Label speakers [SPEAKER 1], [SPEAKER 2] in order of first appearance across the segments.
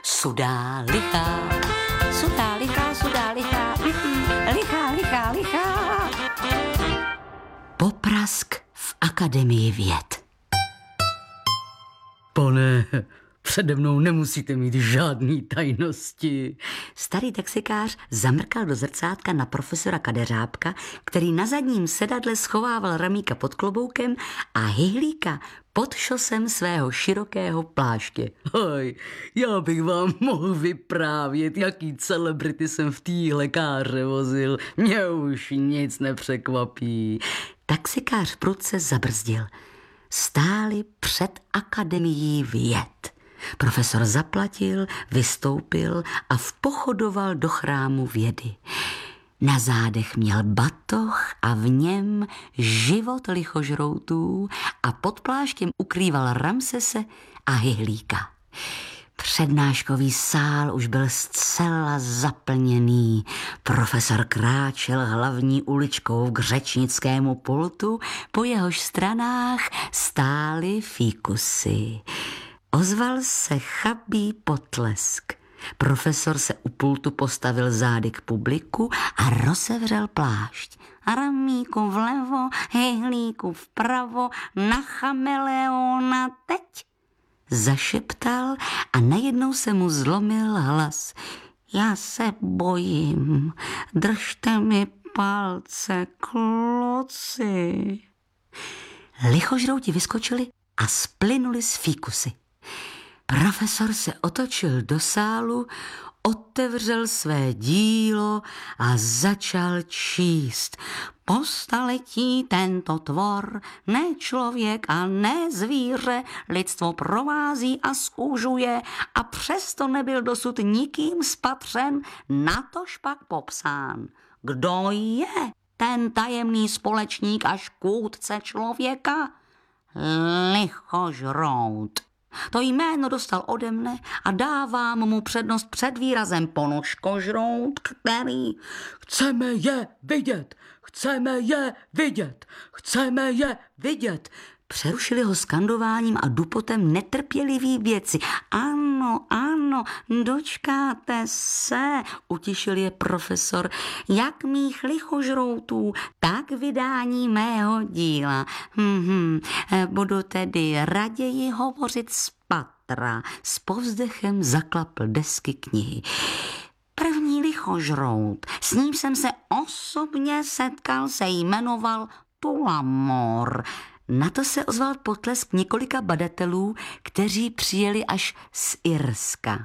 [SPEAKER 1] sudá lichá, sudá lichá, sudá lichá, lichá, lichá, lichá. Poprask v Akademii věd.
[SPEAKER 2] Pane, přede mnou nemusíte mít žádný tajnosti.
[SPEAKER 1] Starý taxikář zamrkal do zrcátka na profesora Kadeřábka, který na zadním sedadle schovával ramíka pod kloboukem a hyhlíka pod šosem svého širokého pláště.
[SPEAKER 2] Hoj, já bych vám mohl vyprávět, jaký celebrity jsem v téhle káře vozil. Mě už nic nepřekvapí.
[SPEAKER 1] Taxikář prudce zabrzdil. Stáli před Akademií věd. Profesor zaplatil, vystoupil a vpochodoval do chrámu vědy. Na zádech měl batoh a v něm život lichožroutů a pod pláštěm ukrýval Ramsese a hyhlíka. Přednáškový sál už byl zcela zaplněný. Profesor kráčel hlavní uličkou k řečnickému pultu, po jehož stranách stály fíkusy. Ozval se chabý potlesk. Profesor se u pultu postavil zády k publiku a rozevřel plášť. Ramíku vlevo, hyhlíku vpravo, na chameleona teď. Zašeptal a najednou se mu zlomil hlas. Já se bojím, držte mi palce, kloci. Lichožrouti vyskočili a splynuli z fíkusy. Profesor se otočil do sálu, otevřel své dílo a začal číst. Po staletí tento tvor, ne člověk a ne zvíře, lidstvo provází a zúžuje a přesto nebyl dosud nikým spatřen, natož pak popsán. Kdo je ten tajemný společník a škůdce člověka? Lichožrout. To jméno dostal ode mne a dávám mu přednost před výrazem ponožkožrout, který...
[SPEAKER 2] Chceme je vidět, chceme je vidět, chceme je vidět.
[SPEAKER 1] Přerušili ho skandováním a dupotem netrpělivý věci. Ano, ano, dočkáte se, utišil je profesor, jak mých lichožroutů, tak vydání mého díla. Budu tedy raději hovořit z patra. S povzdechem zaklapl desky knihy. První lichožrout, s ním jsem se osobně setkal, se jmenoval Tulamor. Na to se ozval potlesk několika badatelů, kteří přijeli až z Irska.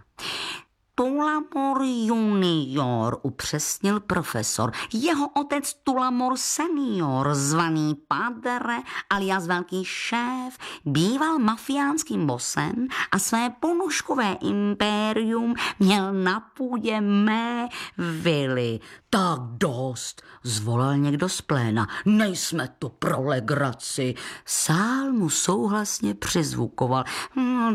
[SPEAKER 1] Tulamor junior, upřesnil profesor. Jeho otec Tulamor senior, zvaný Padre alias velký šéf, býval mafiánským bosem a své ponožkové impérium měl na půdě mé vily.
[SPEAKER 2] Tak dost, zvolal někdo z pléna. Nejsme tu pro legraci.
[SPEAKER 1] Sál mu souhlasně přizvukoval. No,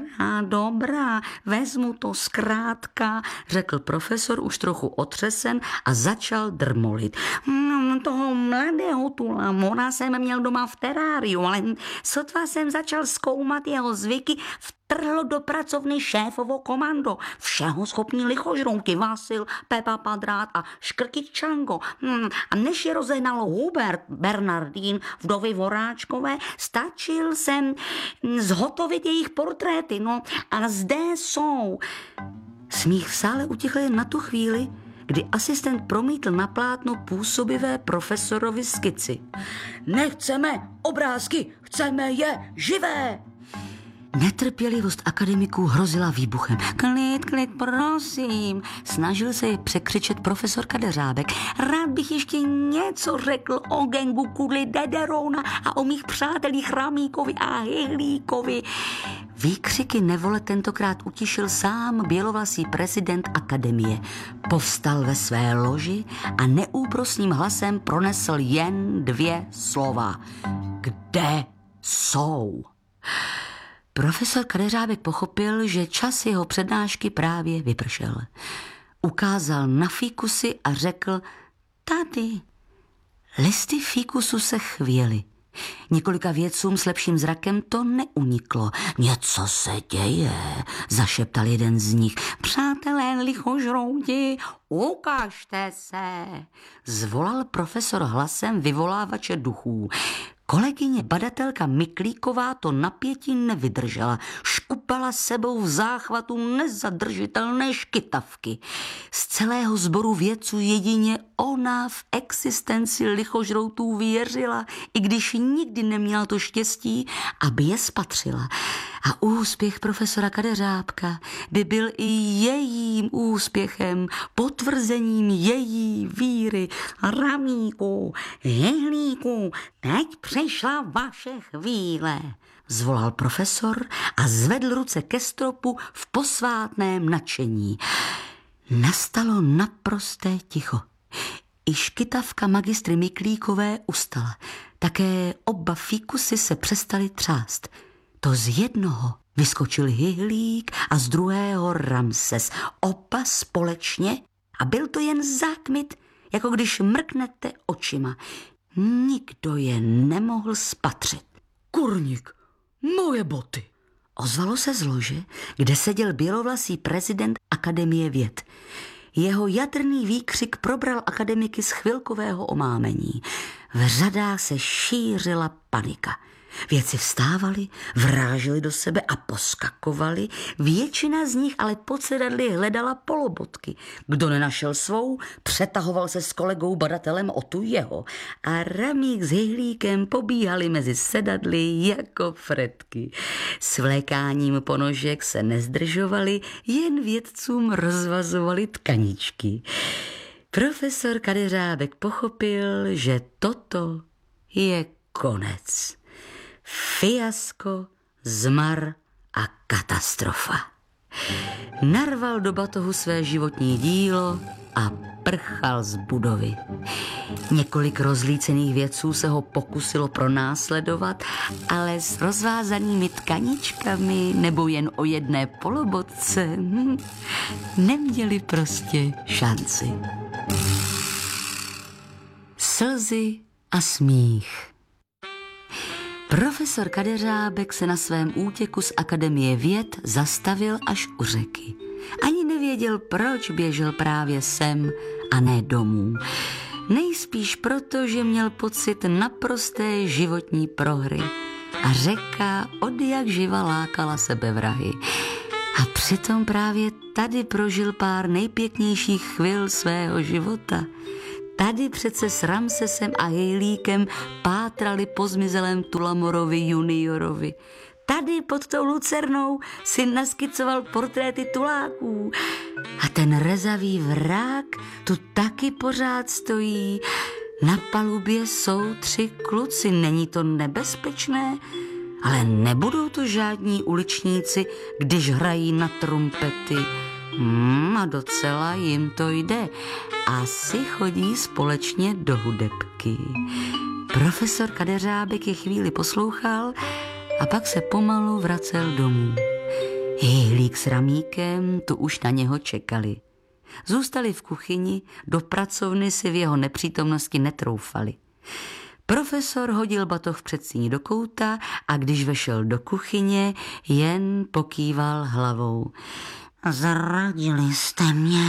[SPEAKER 1] dobrá, vezmu to zkrátka, řekl profesor už trochu otřesen a začal drmolit. Toho mladého Tulamora jsem měl doma v teráriu, ale sotva jsem začal zkoumat jeho zvyky, vtrhlo do pracovny šéfovo komando. Všeho schopný lichožrouti Vasil, Pepa Padrát a Škrtit Čango. A než je rozehnal Hubert Bernardín, vdovy Voráčkové, stačil jsem zhotovit jejich portréty. No a zde jsou. Smích v sále utichl jen na tu chvíli, kdy asistent promítl na plátno působivé profesorovi skici.
[SPEAKER 2] Nechceme obrázky, chceme je živé.
[SPEAKER 1] Netrpělivost akademiků hrozila výbuchem. Klid, prosím, snažil se je překřičet profesor Kadeřábek. Rád bych ještě něco řekl o gangu Kudly Dederouna a o mých přátelích Ramíkovi a Hyhlíkovi. Výkřiky nevole tentokrát utišil sám bělovlasý prezident akademie. Povstal ve své loži a neúprosným hlasem pronesl jen 2 slova. Kde jsou? Profesor Kadeřábek pochopil, že čas jeho přednášky právě vypršel. Ukázal na fíkusy a řekl, tady. Listy fíkusu se chvěly. Několika vědcům s lepším zrakem to neuniklo. Něco se děje, zašeptal jeden z nich. Přátelé lichožrouti, ukažte se, zvolal profesor hlasem vyvolávače duchů. Kolegyně badatelka Miklíková to napětí nevydržela. Škupala sebou v záchvatu nezadržitelné škytavky. Z celého sboru vědců jedině ona v existenci lichožroutů věřila, i když nikdy neměla to štěstí, aby je spatřila. A úspěch profesora Kadeřábka by byl i jejím úspěchem, potvrzením její víry. Ramíku, jehlíku, teď přišla vaše chvíle, zvolal profesor a zvedl ruce ke stropu v posvátném nadšení. Nastalo naprosté ticho. I škytavka magistry Miklíkové ustala. Také oba fíkusy se přestaly třást. To z jednoho vyskočil Hyhlík a z druhého Ramses. Oba společně a byl to jen zákmit, jako když mrknete očima. Nikdo je nemohl spatřit.
[SPEAKER 2] Kurník, moje boty.
[SPEAKER 1] Ozvalo se z lože, kde seděl bělovlasý prezident Akademie věd. Jeho jadrný výkřik probral akademiky z chvilkového omámení. V řadách se šířila panika. Vědci vstávali, vráželi do sebe a poskakovali. Většina z nich ale pod sedadly hledala polobotky. Kdo nenašel svou, přetahoval se s kolegou badatelem o tu jeho. A Ramík s Hyhlíkem pobíhali mezi sedadly jako fretky. S vlékáním ponožek se nezdržovali, jen vědcům rozvazovali tkaničky. Profesor Kadeřábek pochopil, že toto je konec. Fiasko, zmar a katastrofa. Narval do batohu své životní dílo a prchal z budovy. Několik rozlícených vědců se ho pokusilo pronásledovat, ale s rozvázanými tkaničkami nebo jen o jedné polobotce neměli prostě šanci. Slzy a smích. Profesor Kadeřábek se na svém útěku z Akademie věd zastavil až u řeky. Ani nevěděl, proč běžel právě sem a ne domů. Nejspíš proto, že měl pocit naprosté životní prohry. A řeka odjak živa lákala sebevrahy. A přitom právě tady prožil pár nejpěknějších chvil svého života. Tady přece s Ramsesem a Hyhlíkem pátrali po zmizelém Tulamorovi juniorovi. Tady pod tou lucernou si naskicoval portréty tuláků. A ten rezavý vrák tu taky pořád stojí. Na palubě jsou 3 kluci, není to nebezpečné? Ale nebudou to žádní uličníci, když hrají na trumpety. A docela jim to jde. Asi chodí společně do hudebky. Profesor Kadeřábek je chvíli poslouchal a pak se pomalu vracel domů. Hyhlík s Ramíkem tu už na něho čekali. Zůstali v kuchyni, do pracovny si v jeho nepřítomnosti netroufali. Profesor hodil batoh v předsíni do kouta a když vešel do kuchyně, jen pokýval hlavou. Zradili jste mě.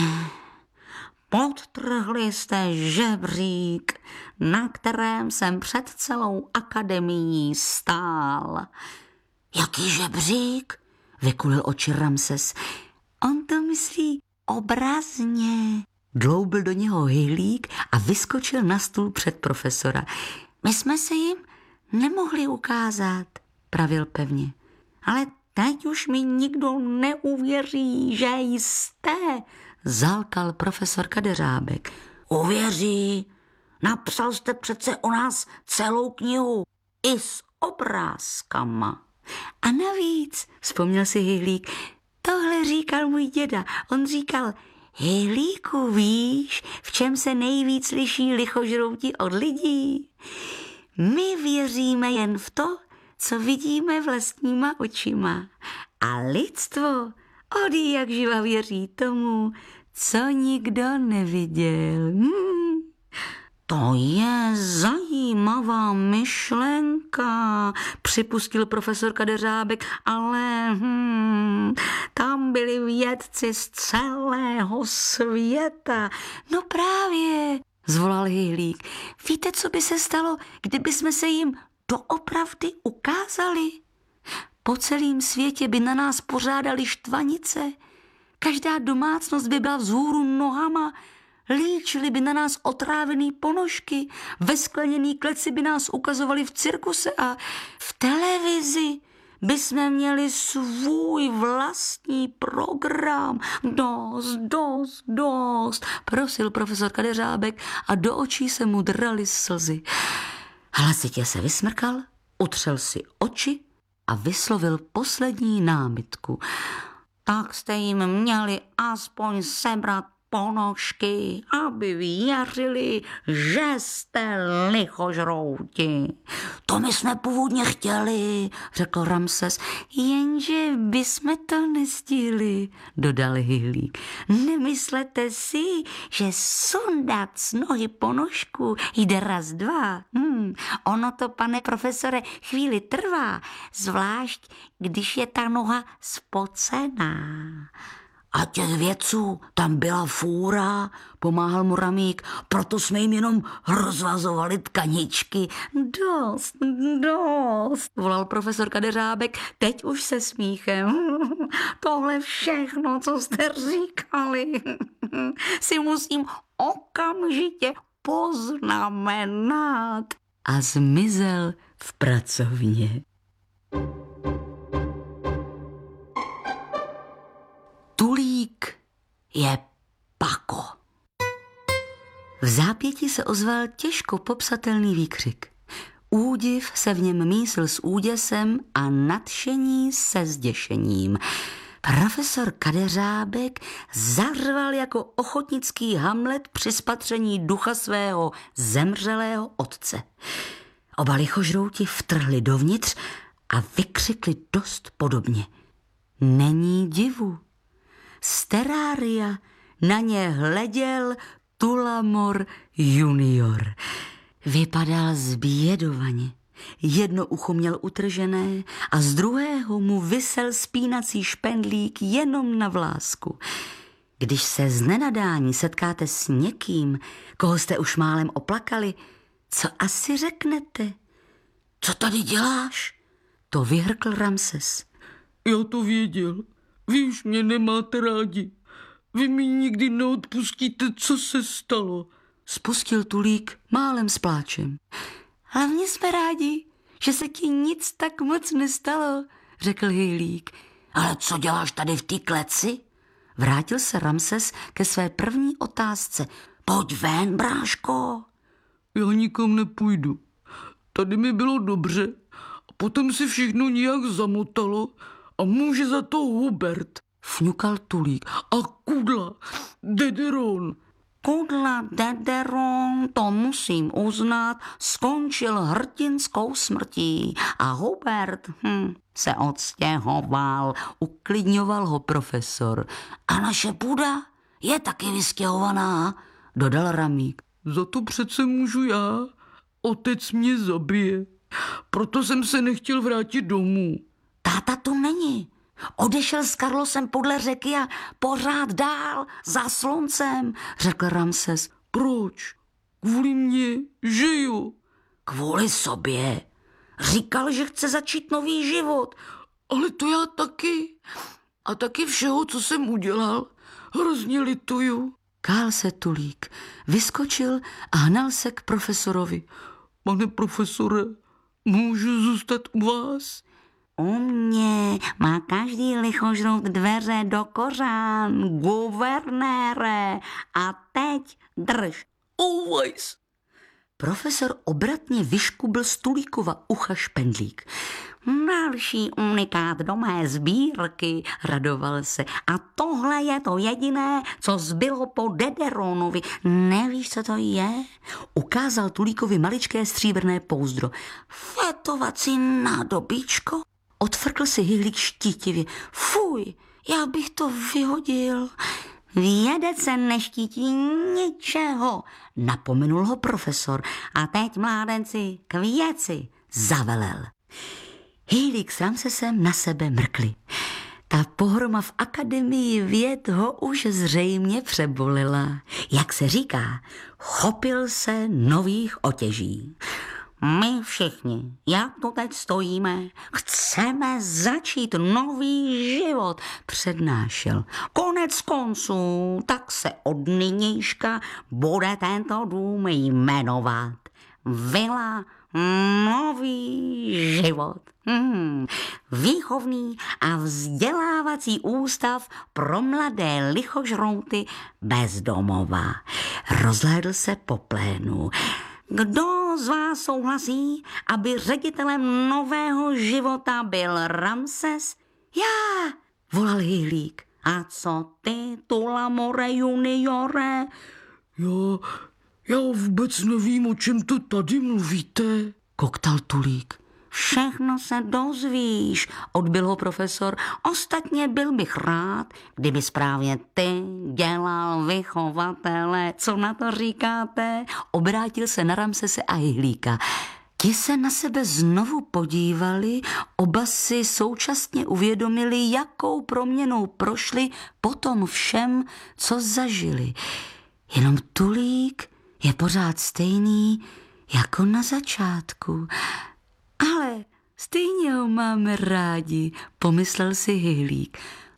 [SPEAKER 1] Podtrhli jste žebřík, na kterém jsem před celou akademií stál. Jaký žebřík? Vykulil oči Ramses. On to myslí obrazně. Dloubil do něho Hyhlík a vyskočil na stůl před profesora. My jsme se jim nemohli ukázat, pravil pevně. Ale teď už mi nikdo neuvěří, že jste, zalkal profesor Kadeřábek. Uvěří, napsal jste přece o nás celou knihu, i s obrázkama. A navíc, vzpomněl si Hyhlík, tohle říkal můj děda. On říkal, Hyhlíku, víš, v čem se nejvíc liší lichožrouti od lidí? My věříme jen v to, co vidíme vlastníma očima. A lidstvo jak živa věří tomu, co nikdo neviděl. To je zajímavá myšlenka, připustil profesor Kadeřábek, ale tam byli vědci z celého světa. No právě, zvolal Hyhlík. Víte, co by se stalo, kdyby jsme se jim doopravdy ukázali? Po celém světě by na nás pořádali štvanice. Každá domácnost by byla vzhůru nohama, líčili by na nás otrávený ponožky, ve skleněný kleci by nás ukazovali v cirkuse a v televizi by jsme měli svůj vlastní program. Dost, prosil profesor Kadeřábek a do očí se mu draly slzy. Hlasitě se vysmrkal, utřel si oči a vyslovil poslední námitku. Tak jste jim měli aspoň sebrat ponožky, aby věřili, že jste lichožrouti. To my jsme původně chtěli, řekl Ramses, jenže bychom to nestihli, dodal Hyhlík. Nemyslete si, že sundat z nohy ponožku jde raz, dva. Ono to, pane profesore, chvíli trvá, zvlášť, když je ta noha spocená. A těch vědců tam byla fůra, pomáhal mu Ramík, proto jsme jim jenom rozvazovali tkaničky. Dost, volal profesor Kadeřábek, teď už se smíchem. Tohle všechno, co jste říkali, si musím okamžitě poznamenat. A zmizel v pracovně. Tulík je pako. V zápěti se ozval těžko popsatelný výkřik. Údiv se v něm mísil s úděsem a nadšení se zděšením. Profesor Kadeřábek zařval jako ochotnický Hamlet při spatření ducha svého zemřelého otce. Oba lichožrouti vtrhli dovnitř a vykřikli dost podobně. Není divu. Z terária na ně hleděl Tulamor junior. Vypadal zbědovaně. Jedno ucho měl utržené a z druhého mu visel spínací špendlík jenom na vlásku. Když se z nenadání setkáte s někým, koho jste už málem oplakali, co asi řeknete? Co tady děláš? To vyhrkl Ramses.
[SPEAKER 2] Já to věděl. Vy už mě nemáte rádi. Vy mi nikdy neodpustíte, co se stalo.
[SPEAKER 1] Spustil Tulík málem s pláčem. Hlavně jsme rádi, že se ti nic tak moc nestalo, řekl Hyhlík. Ale co děláš tady v té kleci? Vrátil se Ramses ke své první otázce. Pojď ven, bráško.
[SPEAKER 2] Já nikam nepůjdu. Tady mi bylo dobře a potom se všechno nějak zamotalo a může za to Hubert.
[SPEAKER 1] Fňukal Tulík.
[SPEAKER 2] A Kudla, Dederon.
[SPEAKER 1] Kudla Dederon, to musím uznat, skončil hrdinskou smrtí a Hubert se odstěhoval, uklidňoval ho profesor. A naše půda je taky vystěhovaná, dodal Ramík.
[SPEAKER 2] Za to přece můžu já. Otec mě zabije. Proto jsem se nechtěl vrátit domů.
[SPEAKER 1] Táta tu není. Odešel s Karlosem podle řeky a pořád dál, za sluncem, řekl Ramses.
[SPEAKER 2] Proč? Kvůli mně, že jo?
[SPEAKER 1] Kvůli sobě. Říkal, že chce začít nový život.
[SPEAKER 2] Ale to já taky. A taky všeho, co jsem udělal. Hrozně lituju.
[SPEAKER 1] Kál se Tulík, vyskočil a hnal se k profesorovi.
[SPEAKER 2] Pane profesore, můžu zůstat u vás?
[SPEAKER 1] U mě má každý lichožrout dveře do kořán, guvernére. A teď drž.
[SPEAKER 2] Always.
[SPEAKER 1] Profesor obratně vyškubl z Tulíkova ucha špendlík. Další unikát do mé sbírky, radoval se. A tohle je to jediné, co zbylo po Dederonovi. Nevíš, co to je? Ukázal Tulíkovi maličké stříbrné pouzdro. Fetovací nádobíčko? Odfrkl si Hyhlík štítivě. Fuj, já bych to vyhodil. Vědec se neštítí ničeho, napomenul ho profesor. A teď, mládenci, k věci, zavelel. Hýlík s Ramsesem na sebe mrkli. Ta pohroma v Akademii věd ho už zřejmě přebolila. Jak se říká, chopil se nových otěží. My všichni, jak tu teď stojíme, chceme začít nový život, přednášel. Konec konců, tak se od nynějška bude tento dům jmenovat Vila Nový život. Výchovný a vzdělávací ústav pro mladé lichožrouty bezdomova. Rozhlédl se po plénu. Kdo z vás souhlasí, aby ředitelem Nového života byl Ramses? Já, volal Hýlík. A co ty, Tullamore juniore?
[SPEAKER 2] Já vůbec nevím, o čem to tady mluvíte, koktal Tulík.
[SPEAKER 1] Všechno se dozvíš, odbyl ho profesor. Ostatně byl bych rád, kdyby právě ty dělal vychovatele. Co na to říkáte?
[SPEAKER 2] Obrátil se na Ramsese a Hýlíka. Ti se na sebe znovu podívali, oba si současně uvědomili, jakou proměnou prošli po tom všem, co zažili. Jenom Tulík je pořád stejný jako na začátku. Ale stejně ho máme rádi, pomyslel si Hýlík.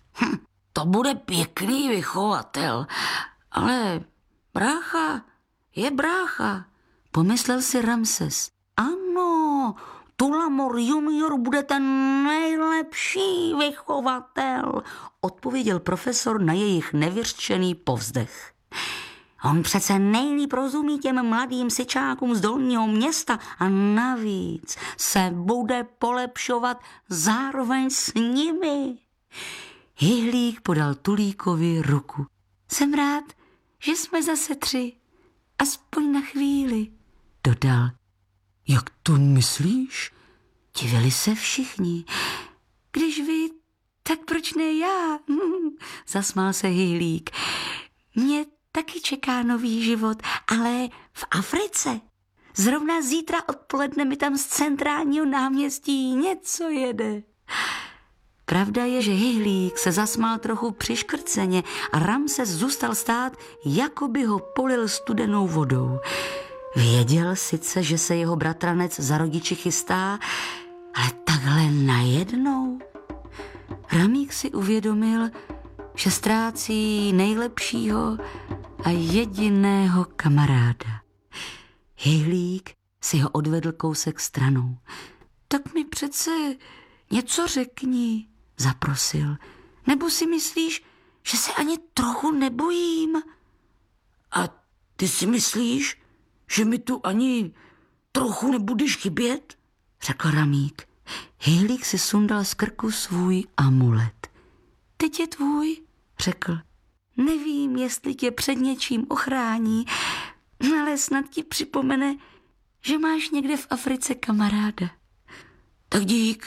[SPEAKER 1] To bude pěkný vychovatel, ale brácha je brácha,
[SPEAKER 2] pomyslel si Ramses.
[SPEAKER 1] Ano, Tullamore junior bude ten nejlepší vychovatel,
[SPEAKER 2] odpověděl profesor na jejich nevyřčený povzdech.
[SPEAKER 1] On přece nejlíp rozumí těm mladým syčákům z Dolního Města a navíc se bude polepšovat zároveň s nimi.
[SPEAKER 2] Hýlík podal Tulíkovi ruku. Jsem rád, že jsme zase 3, aspoň na chvíli, dodal. Jak to myslíš? Divili se všichni. Když vy, tak proč ne já? Zasmál se Hýlík. Mě taky čeká nový život, ale v Africe. Zrovna zítra odpoledne mi tam z centrálního náměstí něco jede. Pravda je, že Hýlík se zasmál trochu přiškrceně a Ramses zůstal stát, jako by ho polil studenou vodou. Věděl sice, že se jeho bratranec za rodiči chystá, ale takhle najednou. Ramík si uvědomil, že ztrácí nejlepšího a jediného kamaráda. Hýlík si ho odvedl kousek stranou. Tak mi přece něco řekni, zaprosil. Nebo si myslíš, že se ani trochu nebojím?
[SPEAKER 1] A ty si myslíš, že mi tu ani trochu nebudeš chybět?
[SPEAKER 2] Řekl Ramík. Hýlík si sundal z krku svůj amulet. Teď je tvůj, řekl. Nevím, jestli tě před něčím ochrání, ale snad ti připomene, že máš někde v Africe kamaráda.
[SPEAKER 1] Tak dík.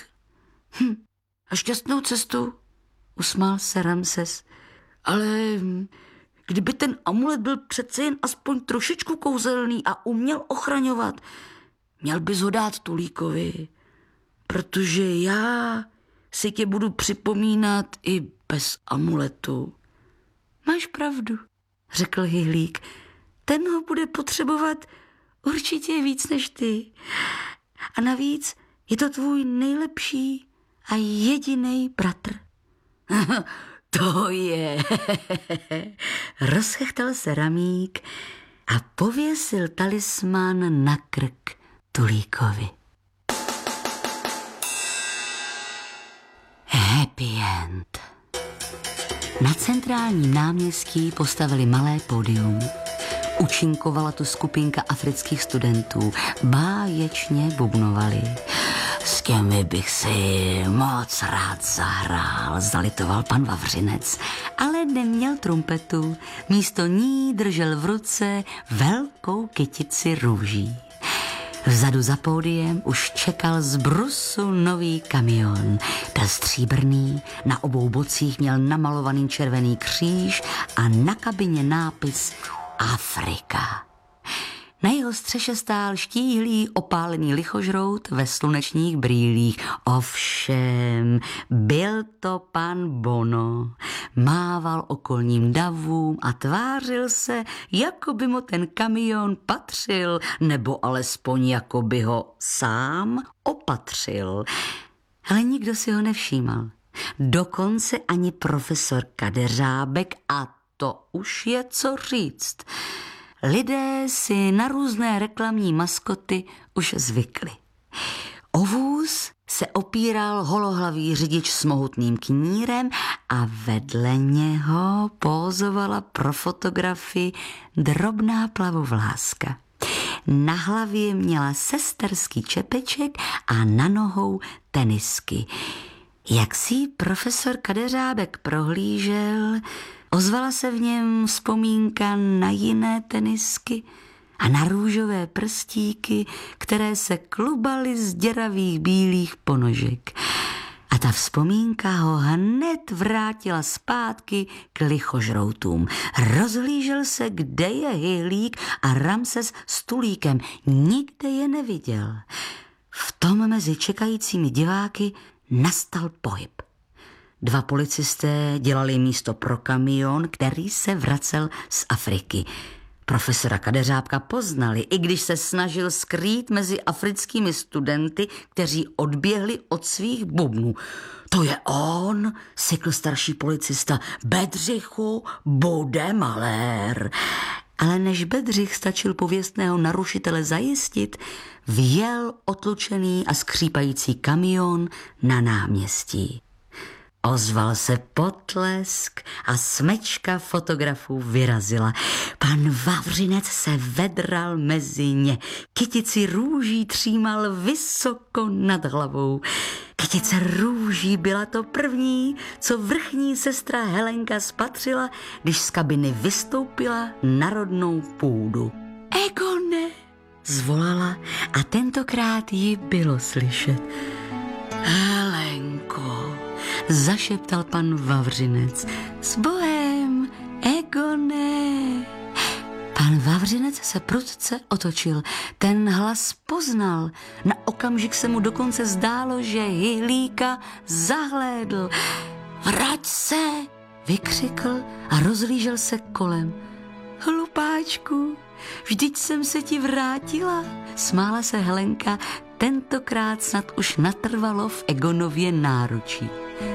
[SPEAKER 1] A šťastnou cestu,
[SPEAKER 2] usmál se Ramses.
[SPEAKER 1] Ale kdyby ten amulet byl přece jen aspoň trošičku kouzelný a uměl ochraňovat, měl bys ho dát Tulíkovi, protože já si tě budu připomínat i bez amuletu.
[SPEAKER 2] Máš pravdu, řekl Hýlík. Ten ho bude potřebovat určitě víc než ty. A navíc je to tvůj nejlepší a jediný bratr.
[SPEAKER 1] To je.
[SPEAKER 2] Rozchechtal se Ramík a pověsil talismán na krk Tulíkovi. Happy end. Na centrálním náměstí postavili malé pódium. Účinkovala tu skupinka afrických studentů. Báječně bubnovali. S těmi bych si moc rád zahrál, zalitoval pan Vavřinec, ale neměl trumpetu. Místo ní držel v ruce velkou kytici růží.
[SPEAKER 1] Vzadu za pódiem už čekal z brusu nový kamion. Byl stříbrný, na obou bocích měl namalovaný červený kříž a na kabině nápis Afrika. Na jeho střeše stál štíhlý opálený lichožrout ve slunečních brýlích. Ovšem, byl to pan Bono. Mával okolním davům a tvářil se, jako by mu ten kamion patřil, nebo alespoň jako by ho sám opatřil. Ale nikdo si ho nevšímal. Dokonce ani profesor Kadeřábek, a to už je co říct. Lidé si na různé reklamní maskoty už zvykli. O vůz se opíral holohlavý řidič s mohutným knírem a vedle něho pózovala pro fotografii drobná plavovláska. Na hlavě měla sesterský čepeček a na nohou tenisky. Jak si profesor Kadeřábek prohlížel, ozvala se v něm vzpomínka na jiné tenisky a na růžové prstíky, které se klubaly z děravých bílých ponožek. A ta vzpomínka ho hned vrátila zpátky k lichožroutům. Rozhlížel se, kde je Hyhlík a Ramses s Tulíkem. Nikde je neviděl. V tom mezi čekajícími diváky nastal pohyb. 2 policisté dělali místo pro kamion, který se vracel z Afriky. Profesora Kadeřábka poznali, i když se snažil skrýt mezi africkými studenty, kteří odběhli od svých bubnů. To je on, sykl starší policista. Bedřichu, bude malér. Ale než Bedřich stačil pověstného narušitele zajistit, vjel otlučený a skřípající kamion na náměstí. Ozval se potlesk a smečka fotografů vyrazila. Pan Vavřinec se vedral mezi ně. Kytici růží třímal vysoko nad hlavou. Kytice růží byla to první, co vrchní sestra Helenka spatřila, když z kabiny vystoupila na rodnou půdu. Egone, zvolala a tentokrát ji bylo slyšet. Helenko, zašeptal pan Vavřinec. S Bohem, Egone. Pan Vavřinec se prudce otočil. Ten hlas poznal. Na okamžik se mu dokonce zdálo, že Hyhlíka zahlédl. Vrať se, vykřikl a rozhlížel se kolem. Hlupáčku, vždyť jsem se ti vrátila, smála se Helenka, tentokrát snad už natrvalo v Egonově náručí.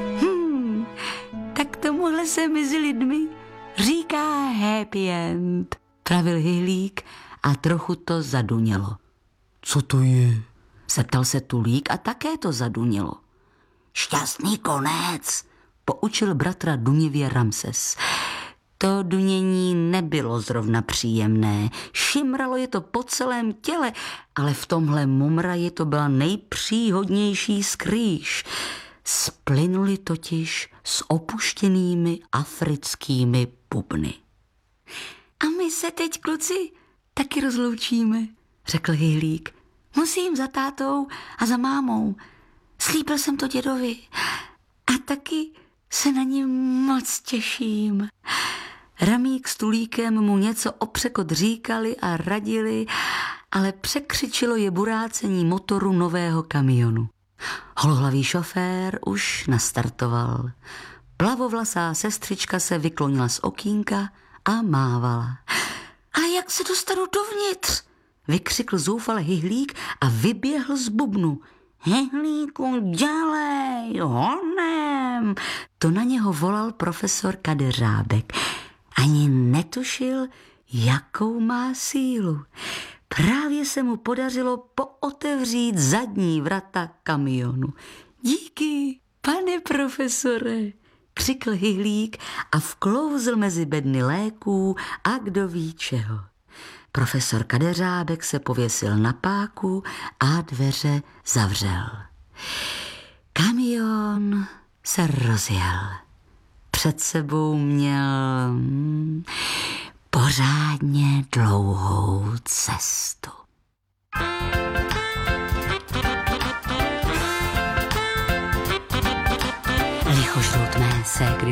[SPEAKER 1] Tak tomuhle se mezi lidmi říká happy end, pravil Hyhlík a trochu to zadunělo.
[SPEAKER 2] Co to je?
[SPEAKER 1] Zeptal se Tulík a také to zadunělo. Šťastný konec, poučil bratra dunivě Ramses. To dunění nebylo zrovna příjemné. Šimralo je to po celém těle, ale v tomhle mumraji to byla nejpříhodnější skrýš. Splynuli totiž s opuštěnými africkými bubny. A my se teď, kluci, taky rozloučíme, řekl Hyhlík. Musím za tátou a za mámou. Slíbil jsem to dědovi a taky se na ně moc těším. Ramík s Tulíkem mu něco o překot říkali a radili, ale překřičilo je burácení motoru nového kamionu. Holohlavý šofér už nastartoval. Plavovlasá sestřička se vyklonila z okýnka a mávala. Ale jak se dostanu dovnitř? Vykřikl zoufale Hyhlík a vyběhl z bubnu. Hyhlíku, dělej, honem! To na něho volal profesor Kadeřábek. Ani netušil, jakou má sílu. Právě se mu podařilo pootevřít zadní vrata kamionu. Díky, pane profesore, křikl Hyhlík a vklouzl mezi bedny léků a kdo ví čeho. Profesor Kadeřábek se pověsil na páku a dveře zavřel. Kamion se rozjel. Před sebou měl pořádně dlouhou cestu.
[SPEAKER 2] mé ségry